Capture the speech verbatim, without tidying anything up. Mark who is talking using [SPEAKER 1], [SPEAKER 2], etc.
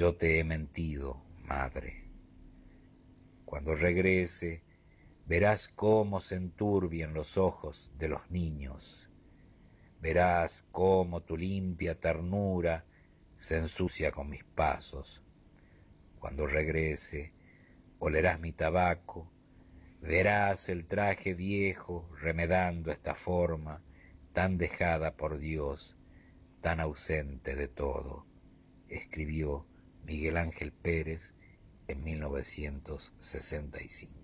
[SPEAKER 1] Yo te he mentido, madre. Cuando regrese, verás cómo se enturbian los ojos de los niños. Verás cómo tu limpia ternura se ensucia con mis pasos. Cuando regrese, olerás mi tabaco, verás el traje viejo remedando esta forma tan dejada por Dios, tan ausente de todo, escribió Miguel Ángel Pérez en mil novecientos sesenta y cinco.